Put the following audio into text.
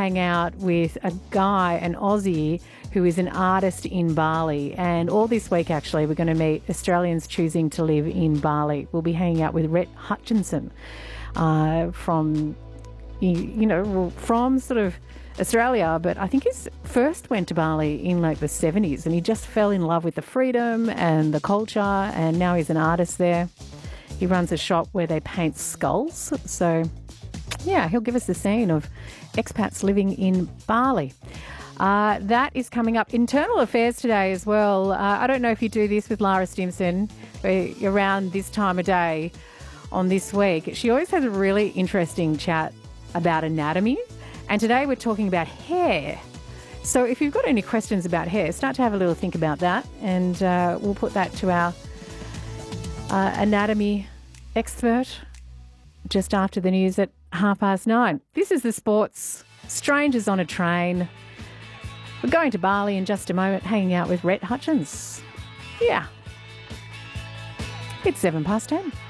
hang out with a guy, an Aussie, who is an artist in Bali. And all this week, actually, we're going to meet Australians choosing to live in Bali. We'll be hanging out with Rhett Hutchinson from sort of Australia, but I think he first went to Bali in like the 70s, and he just fell in love with the freedom and the culture, and now he's an artist there. He runs a shop where they paint skulls. So, yeah, he'll give us the scene of expats living in Bali. That is coming up. Internal affairs today as well. I don't know if you do this with Lara Stimson around this time of day on this week. She always has a really interesting chat about anatomy. And today we're talking about hair. So if you've got any questions about hair, start to have a little think about that. And we'll put that to our anatomy expert just after the news at 9:30. This is the Sports. Strangers on a train. We're going to Bali in just a moment, hanging out with Rhett Hutchins. Yeah. It's 10:07.